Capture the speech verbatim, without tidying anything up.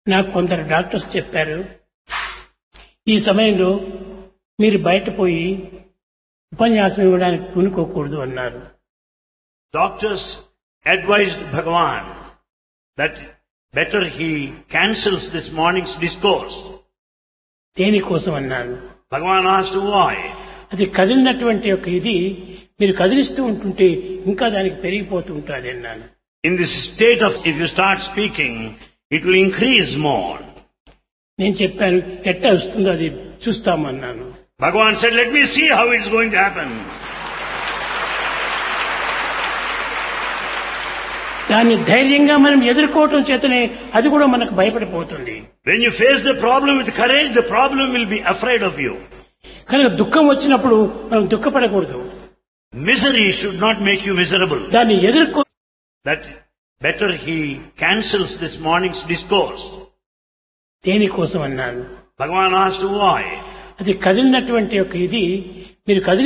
నాకు కొందరు డాక్టర్స్ చెప్పారు, ఈ సమయంలో మీరు బయట పోయి ఉపన్యాసం ఇవ్వడానికి పూనుకోకూడదు అన్నారు. Doctors advised Bhagavan that better he cancels this morning's discourse. దేనికోసం అన్నారు. Bhagavan asked why. అది కదిలినటువంటి ఒక ఇది మీరు కదిలిస్తూ ఉంటుంటే ఇంకా దానికి పెరిగిపోతూ ఉంటుంది అన్నాను. In this state of, if you start speaking, it will increase more. నేను చెప్పాను, ఎట్లా వస్తుందో అది చూస్తామన్నాను. Bhagavan said, let me see how it's going to happen. దాన్ని ధైర్యంగా మనం ఎదుర్కోవటం చేతనే అది కూడా మనకు భయపడిపోతుంది. When you face the problem with courage, the problem will be afraid of you. కనుక దుఃఖం వచ్చినప్పుడు మనం దుఃఖపడకూడదు. Misery should not make you miserable. దాన్ని ఎదుర్కో That better he cancels this morning's discourse. దేనికోసం అన్నాను. Bhagavan asked why. అది కదిలినటువంటి ఒక ఇది మీరు కదిలి